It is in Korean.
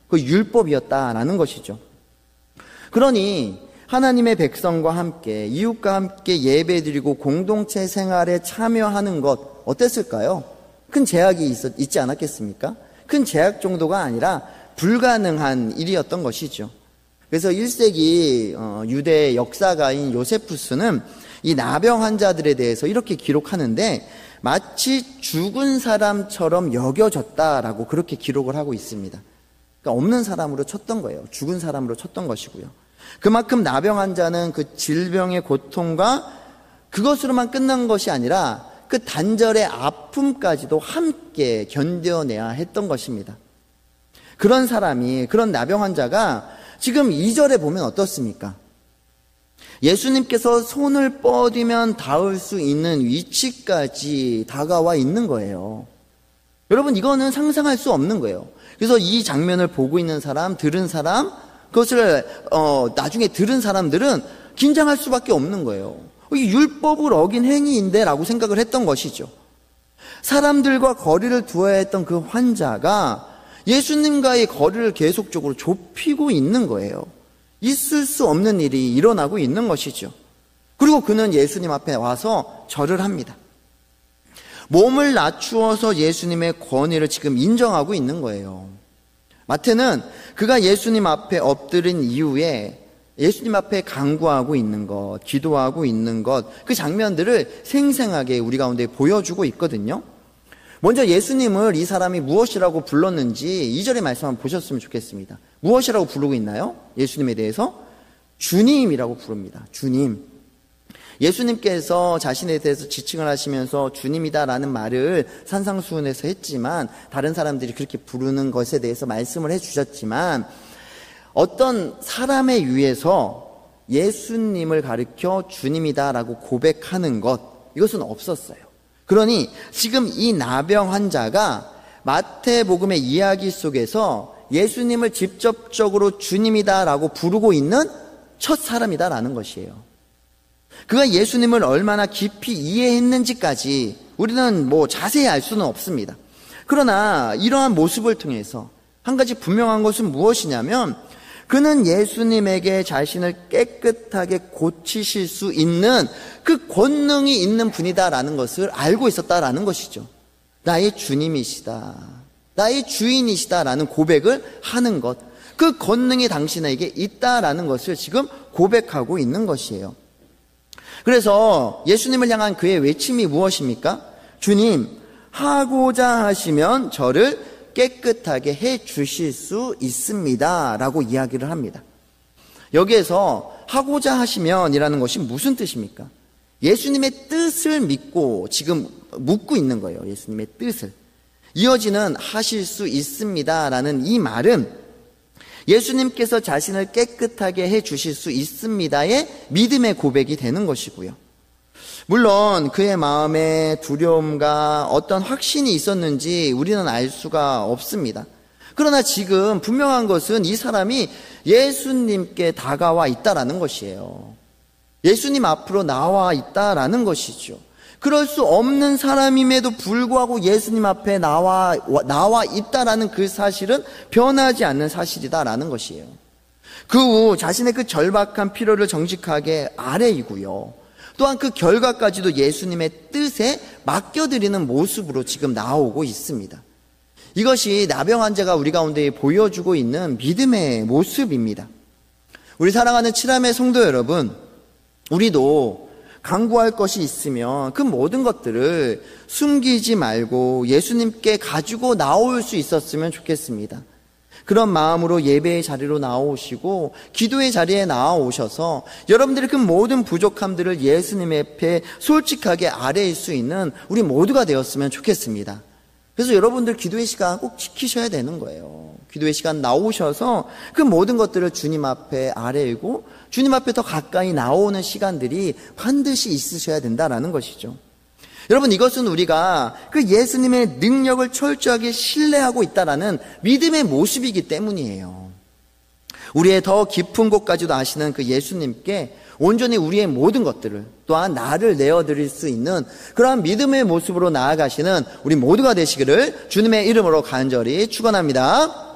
그 율법이었다라는 것이죠. 그러니 하나님의 백성과 함께 이웃과 함께 예배드리고 공동체 생활에 참여하는 것 어땠을까요? 큰 제약이 있지 않았겠습니까? 큰 제약 정도가 아니라 불가능한 일이었던 것이죠. 그래서 1세기 유대 역사가인 요세푸스는 이 나병 환자들에 대해서 이렇게 기록하는데 마치 죽은 사람처럼 여겨졌다라고 그렇게 기록을 하고 있습니다. 그러니까 없는 사람으로 쳤던 거예요. 죽은 사람으로 쳤던 것이고요. 그만큼 나병 환자는 그 질병의 고통과 그것으로만 끝난 것이 아니라 그 단절의 아픔까지도 함께 견뎌내야 했던 것입니다. 그런 사람이, 그런 나병 환자가 지금 2절에 보면 어떻습니까? 예수님께서 손을 뻗으면 닿을 수 있는 위치까지 다가와 있는 거예요. 여러분, 이거는 상상할 수 없는 거예요. 그래서 이 장면을 보고 있는 사람, 들은 사람, 그것을 나중에 들은 사람들은 긴장할 수밖에 없는 거예요. 이 율법을 어긴 행위인데 라고 생각을 했던 것이죠. 사람들과 거리를 두어야 했던 그 환자가 예수님과의 거리를 계속적으로 좁히고 있는 거예요. 있을 수 없는 일이 일어나고 있는 것이죠. 그리고 그는 예수님 앞에 와서 절을 합니다. 몸을 낮추어서 예수님의 권위를 지금 인정하고 있는 거예요. 마태는 그가 예수님 앞에 엎드린 이후에 예수님 앞에 간구하고 있는 것, 기도하고 있는 것, 그 장면들을 생생하게 우리 가운데 보여주고 있거든요. 먼저 예수님을 이 사람이 무엇이라고 불렀는지 2절의 말씀 한번 보셨으면 좋겠습니다. 무엇이라고 부르고 있나요? 예수님에 대해서 주님이라고 부릅니다. 주님. 예수님께서 자신에 대해서 지칭을 하시면서 주님이다라는 말을 산상수훈에서 했지만 다른 사람들이 그렇게 부르는 것에 대해서 말씀을 해주셨지만 어떤 사람에 의해서 예수님을 가리켜 주님이다라고 고백하는 것, 이것은 없었어요. 그러니 지금 이 나병 환자가 마태복음의 이야기 속에서 예수님을 직접적으로 주님이다라고 부르고 있는 첫 사람이다라는 것이에요. 그가 예수님을 얼마나 깊이 이해했는지까지 우리는 자세히 알 수는 없습니다. 그러나 이러한 모습을 통해서 한 가지 분명한 것은 무엇이냐면 그는 예수님에게 자신을 깨끗하게 고치실 수 있는 그 권능이 있는 분이다라는 것을 알고 있었다라는 것이죠. 나의 주님이시다, 나의 주인이시다라는 고백을 하는 것, 그 권능이 당신에게 있다라는 것을 지금 고백하고 있는 것이에요. 그래서 예수님을 향한 그의 외침이 무엇입니까? 주님, 하고자 하시면 저를 깨끗하게 해 주실 수 있습니다 라고 이야기를 합니다. 여기에서 하고자 하시면 이라는 것이 무슨 뜻입니까? 예수님의 뜻을 믿고 지금 묻고 있는 거예요. 예수님의 뜻을. 이어지는 하실 수 있습니다 라는 이 말은 예수님께서 자신을 깨끗하게 해 주실 수 있습니다의 믿음의 고백이 되는 것이고요. 물론 그의 마음에 두려움과 어떤 확신이 있었는지 우리는 알 수가 없습니다. 그러나 지금 분명한 것은 이 사람이 예수님께 다가와 있다라는 것이에요. 예수님 앞으로 나와 있다라는 것이죠. 그럴 수 없는 사람임에도 불구하고 예수님 앞에 나와 있다라는 그 사실은 변하지 않는 사실이다라는 것이에요. 그 후 자신의 그 절박한 필요를 정직하게 아뢰이고요. 또한 그 결과까지도 예수님의 뜻에 맡겨드리는 모습으로 지금 나오고 있습니다. 이것이 나병 환자가 우리 가운데 보여주고 있는 믿음의 모습입니다. 우리 사랑하는 칠함의 성도 여러분, 우리도 간구할 것이 있으면 그 모든 것들을 숨기지 말고 예수님께 가지고 나올 수 있었으면 좋겠습니다. 그런 마음으로 예배의 자리로 나오시고 기도의 자리에 나오셔서 여러분들의 그 모든 부족함들을 예수님 앞에 솔직하게 아뢰일 수 있는 우리 모두가 되었으면 좋겠습니다. 그래서 여러분들 기도의 시간 꼭 지키셔야 되는 거예요. 기도의 시간 나오셔서 그 모든 것들을 주님 앞에 아뢰고 주님 앞에 더 가까이 나오는 시간들이 반드시 있으셔야 된다라는 것이죠. 여러분, 이것은 우리가 그 예수님의 능력을 철저하게 신뢰하고 있다라는 믿음의 모습이기 때문이에요. 우리의 더 깊은 곳까지도 아시는 그 예수님께 온전히 우리의 모든 것들을 또한 나를 내어드릴 수 있는 그러한 믿음의 모습으로 나아가시는 우리 모두가 되시기를 주님의 이름으로 간절히 축원합니다.